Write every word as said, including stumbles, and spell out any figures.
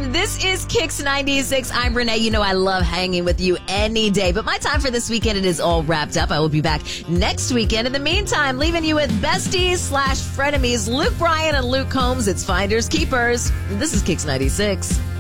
This is Kicks ninety-six. I'm Renee. You know I love hanging with you any day, but my time for this weekend, it is all wrapped up. I will be back next weekend. In the meantime, leaving you with besties slash frenemies, Luke Bryan and Luke Combs. It's Finders Keepers. This is Kicks ninety-six.